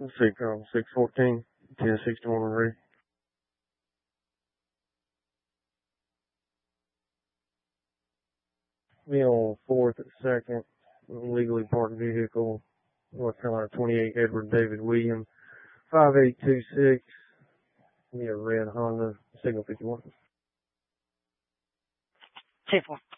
614, 1061 ready. Be on 4th at 2nd, legally parked vehicle, North Carolina 28, Edward David Williams, 5826, be a red Honda, signal 51. 10-4.